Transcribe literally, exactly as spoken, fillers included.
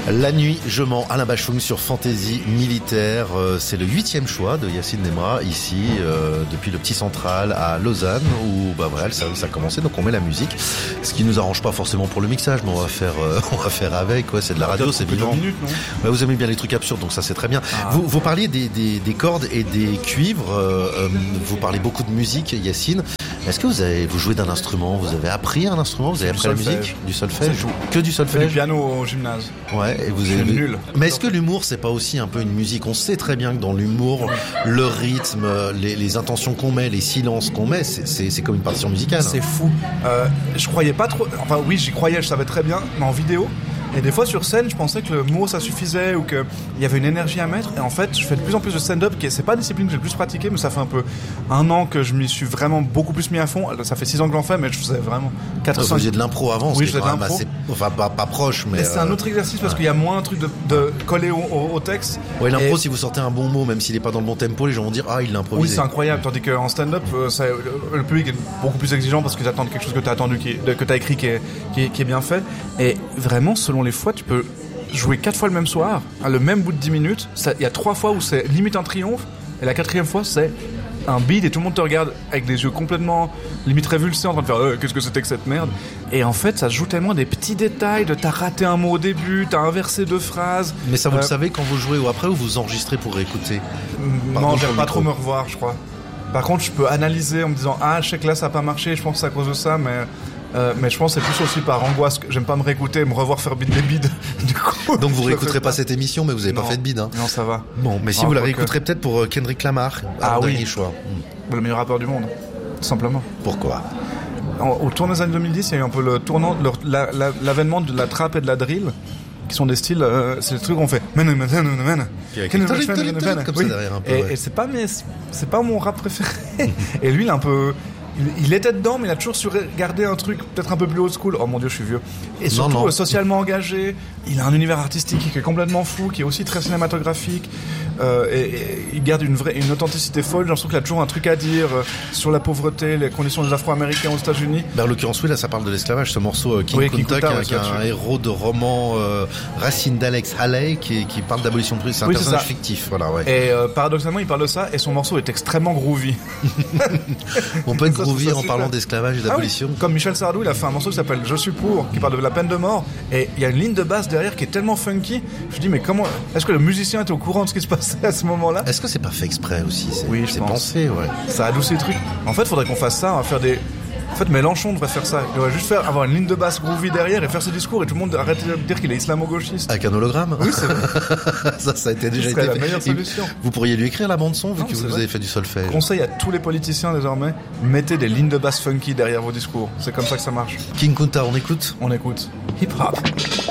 La nuit, je mens, Alain Bachung sur Fantaisie Militaire. Euh, c'est le huitième choix de Yacine Nemra, ici, euh, depuis le Petit Central à Lausanne, où bah voilà, le service a commencé, donc on met la musique. Ce qui nous arrange pas forcément pour le mixage, mais on va faire, euh, on va faire avec, ouais, c'est de la radio, c'est vivant. Minutes, non bah, vous aimez bien les trucs absurdes, donc ça c'est très bien. Ah. Vous, vous parliez des, des, des cordes et des cuivres, euh, euh, vous parlez beaucoup de musique, Yacine. Est-ce que vous avez, vous jouez d'un instrument? Vous avez appris un instrument? Vous avez appris la musique? Du solfège? Que du solfège? Du piano au gymnase. Ouais, et vous avez nul. Mais est-ce que l'humour, c'est pas aussi un peu une musique? On sait très bien que dans l'humour, le rythme, les, les intentions qu'on met, les silences qu'on met, c'est, c'est, c'est comme une partition musicale. C'est fou. Euh, je croyais pas trop. Enfin, oui, j'y croyais, je savais très bien, mais en vidéo. Et des fois sur scène, je pensais que le mot ça suffisait ou qu'il y avait une énergie à mettre. Et en fait, je fais de plus en plus de stand-up, qui c'est pas la discipline que j'ai le plus pratiquée, mais ça fait un peu un an que je m'y suis vraiment beaucoup plus mis à fond. Ça fait six ans que j'en fais, mais je faisais vraiment quatre cents. Vous faisiez de l'impro avant? Oui, je faisais de l'impro. Assez, enfin, pas, pas proche, mais. mais c'est euh... un autre exercice parce ouais. qu'il y a moins un truc de, de coller au, au, au texte. Oui, l'impro, et... si vous sortez un bon mot, même s'il est pas dans le bon tempo, les gens vont dire ah, il l'a improvisé. Oui, c'est incroyable. Tandis qu'en stand-up, ça, le public est beaucoup plus exigeant parce qu'ils attendent quelque chose que tu as attendu, qui, que tu as écrit, qui est, qui, est, qui est bien fait. Et vraiment, selon les fois, tu peux jouer quatre fois le même soir, à le même bout de dix minutes. Il y a trois fois où c'est limite un triomphe, et la quatrième fois c'est un bide et tout le monde te regarde avec des yeux complètement limite révulsés en train de faire euh, qu'est-ce que c'était que cette merde. Et en fait ça se joue tellement des petits détails de t'as raté un mot au début, t'as inversé deux phrases. Mais ça vous euh... le savez quand vous jouez ou après, ou vous enregistrez pour réécouter? Non, j'aime pas trop me revoir, je crois. Par contre je peux analyser en me disant ah je sais que là ça a pas marché, je pense que c'est à cause de ça, mais Euh, mais je pense que c'est plus aussi par angoisse que j'aime pas me réécouter et me revoir faire bide des bides. Du coup, donc vous réécouterez pas cette émission, mais vous avez non. pas fait de bide, hein. Non, ça va. Bon, mais si non, vous la réécouterez que... peut-être pour Kendrick Lamar. Ah oui. Dernier choix. Le meilleur rappeur du monde, tout simplement. Pourquoi? Au tournant des années deux mille dix, il y a eu un peu le tournant, le, la, la, l'avènement de la trap et de la drill, qui sont des styles, euh, c'est des trucs qu'on fait. Comme ça derrière un peu. Et, ouais. et c'est pas mes, c'est pas mon rap préféré. Et lui, il est un peu. Il, il était dedans, mais il a toujours su garder un truc peut-être un peu plus old school. Oh mon Dieu, je suis vieux. Et surtout non, non. socialement engagé. Il a un univers artistique qui est complètement fou, qui est aussi très cinématographique. Euh, et, et il garde une vraie, une authenticité folle. J'ai l'impression qu'il a toujours un truc à dire euh, sur la pauvreté, les conditions des Afro-Américains aux États-Unis. Ben, en l'occurrence, oui, là, ça parle de l'esclavage. Ce morceau euh, King oui, Kunta, Kunta, qui est un héros de roman euh, Racine d'Alex Haley, qui, qui parle d'abolition de prison. C'est un oui, personnage c'est fictif, voilà. Ouais. Et euh, paradoxalement, il parle de ça, et son morceau est extrêmement groovy. On peut être groovy en parlant d'esclavage et d'abolition. Ah oui. Comme Michel Sardou, il a fait un morceau qui s'appelle Je suis pour, qui parle de la peine de mort, et il y a une ligne de basse derrière qui est tellement funky. Je dis mais comment est-ce que le musicien était au courant de ce qui se passait à ce moment-là? Est-ce que c'est pas fait exprès aussi? C'est, oui, je c'est pense. pensé, ouais. Ça adoucit le truc. En fait, faudrait qu'on fasse ça, on va faire des. En fait, Mélenchon devrait faire ça. Il devrait juste faire avoir une ligne de basse groovy derrière et faire ses discours et tout le monde arrête de dire qu'il est islamo-gauchiste. Avec un hologramme? Oui, c'est vrai. ça, ça a été déjà été fait. la meilleure solution. Vous pourriez lui écrire la bande son vu non, que vous vrai. avez fait du solfège. Conseil à tous les politiciens désormais, mettez des lignes de basse funky derrière vos discours. C'est comme ça que ça marche. King Kunta, on écoute? On écoute. Hip hop.